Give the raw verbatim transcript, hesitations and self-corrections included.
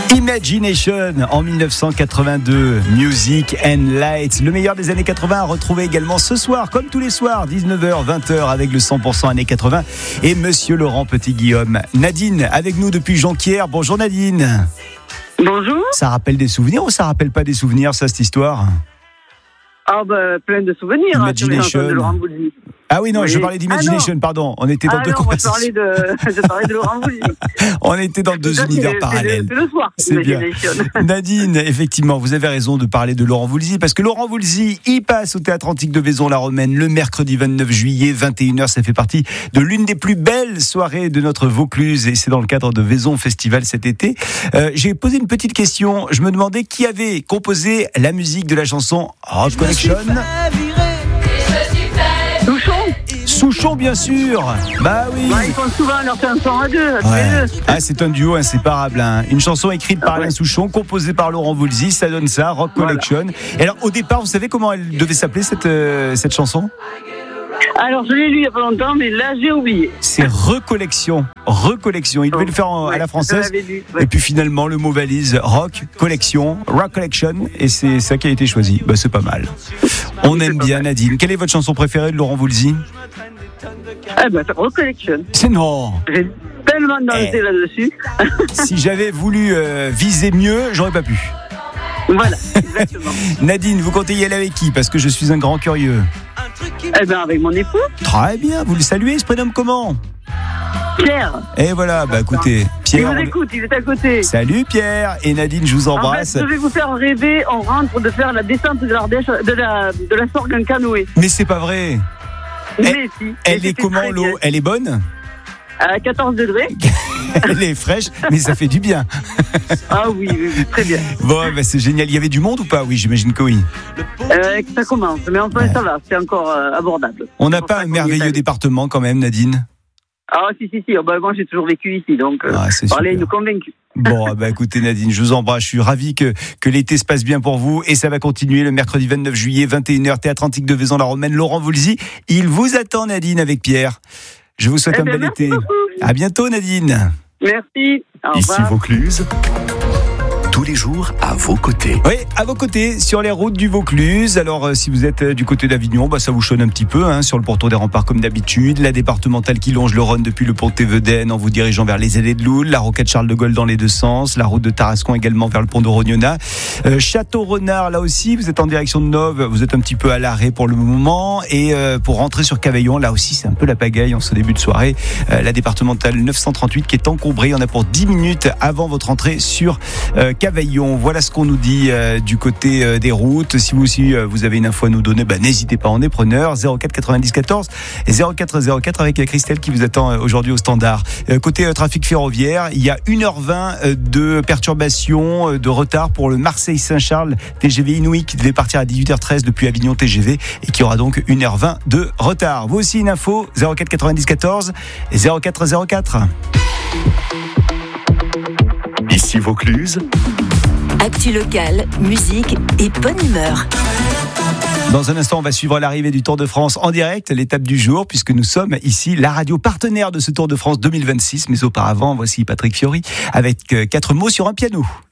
Imagination en dix-neuf cent quatre-vingt-deux, Music and Lights, le meilleur des années quatre-vingts, à retrouver également ce soir, comme tous les soirs, dix-neuf heures, vingt heures, avec le cent pour cent années quatre-vingts et Monsieur Laurent Petit-Guillaume. Nadine, avec nous depuis Jonquière. Bonjour Nadine. Bonjour. Ça rappelle des souvenirs ou ça rappelle pas des souvenirs, ça, cette histoire ? Ah bah plein de souvenirs. Imagination. Hein, ah oui, non, oui. je parlais d'Imagination, ah pardon. On était dans ah deux non, conversations. Moi, je parlais de, je parlais de Laurent Voulzy. On était dans deux ça, univers c'est, parallèles. C'est le, c'est le soir. C'est bien. Nadine, effectivement, vous avez raison de parler de Laurent Voulzy, parce que Laurent Voulzy, il passe au Théâtre Antique de Vaison-la-Romaine le mercredi vingt-neuf juillet, vingt et une heures. Ça fait partie de l'une des plus belles soirées de notre Vaucluse, et c'est dans le cadre de Vaison Festival cet été. Euh, j'ai posé une petite question. Je me demandais qui avait composé la musique de la chanson Rock Connection. Souchon. Souchon, bien sûr. Bah oui. Bah, ils font souvent leur chanson à deux. À ouais. deux. Ah, c'est un duo inséparable. Hein. Une chanson écrite par ah, Alain ouais. Souchon, composée par Laurent Voulzy. Ça donne ça, Rock Collection. Voilà. Et alors, au départ, vous savez comment elle devait s'appeler cette euh, cette chanson ? Alors, je l'ai lu il n'y a pas longtemps, mais là, j'ai oublié. C'est Recollection. Recollection. Il devait oh. le faire en, ouais, à la française. Lu, ouais. Et puis finalement, le mot valise, Rock Collection, Rock Collection. Et c'est ça qui a été choisi. Bah, c'est pas mal. On oui, aime bien mal. Nadine. Quelle est votre chanson préférée de Laurent Voulzy ? Eh ben, c'est Rock Collection. C'est non. J'ai tellement dansé eh. là-dessus. Si j'avais voulu euh, viser mieux, j'aurais pas pu. Voilà, exactement. Nadine, vous comptez y aller avec qui ? Parce que je suis un grand curieux. Eh bien, avec mon époux. Très bien, vous le saluez, il se prénomme comment ? Pierre. Et voilà, bah écoutez, Pierre. Il vous écoute, il est à côté. Salut Pierre et Nadine, je vous embrasse. En fait, je vais vous faire rêver, on rentre de faire la descente de l'Ardèche, de la, de la Sorgue en canoë. Mais c'est pas vrai. Mais elle, si. Elle est comment l'eau ? Elle est bonne ? À quatorze degrés. Elle est fraîche, mais ça fait du bien. Ah oui, oui, oui très bien. Bon, bah c'est génial. Il y avait du monde ou pas ? Oui, j'imagine que oui. Euh, ça commence, mais enfin ouais. ça va, c'est encore euh, abordable. On n'a pas un merveilleux département quand même, Nadine ? Ah si, si, si. Oh, bah, moi j'ai toujours vécu ici, donc euh, ah, parler nous convaincu. Bon, bah écoutez Nadine, je vous embrasse. Je suis ravi que, que l'été se passe bien pour vous. Et ça va continuer le mercredi vingt-neuf juillet, vingt et une heures, Théâtre Antique de Vaison-la-Romaine. Laurent Voulzy, il vous attend Nadine avec Pierre. Je vous souhaite eh un bel été. Beaucoup. À bientôt Nadine. Merci. Au revoir. Ici Vaucluse. Tous les jours à vos côtés. Oui, à vos côtés, sur les routes du Vaucluse. Alors, euh, si vous êtes euh, du côté d'Avignon, bah, ça vous chonne un petit peu, hein, sur le pourtour des remparts comme d'habitude. La départementale qui longe le Rhône depuis le pont de Thévedaine en vous dirigeant vers les allées de Loul. La rocade Charles de Gaulle dans les deux sens. La route de Tarascon également vers le pont de Rognona. Euh, Château-Renard, là aussi, vous êtes en direction de Nove. Vous êtes un petit peu à l'arrêt pour le moment. Et euh, pour rentrer sur Cavaillon, là aussi, c'est un peu la pagaille en ce début de soirée. Euh, la départementale neuf cent trente-huit qui est encombrée. On a pour dix minutes avant votre entrée sur euh, Cavaillon. Voilà ce qu'on nous dit euh, du côté euh, des routes. Si vous aussi euh, vous avez une info à nous donner, bah, n'hésitez pas, on est preneur. zéro quatre quatre-vingt-dix quatorze et zéro quatre zéro quatre avec Christelle qui vous attend euh, aujourd'hui au standard. Euh, côté euh, trafic ferroviaire, il y a une heure vingt euh, de perturbation, euh, de retard pour le Marseille-Saint-Charles T G V Inouï qui devait partir à dix-huit heures treize depuis Avignon T G V et qui aura donc une heure vingt de retard. Vous aussi une info, zéro quatre quatre-vingt-dix quatorze et zéro quatre zéro quatre. Ici Vaucluse. Actu locale, musique et bonne humeur. Dans un instant, on va suivre l'arrivée du Tour de France en direct, l'étape du jour, puisque nous sommes ici la radio partenaire de ce Tour de France deux mille vingt-six. Mais auparavant, voici Patrick Fiori avec quatre mots sur un piano.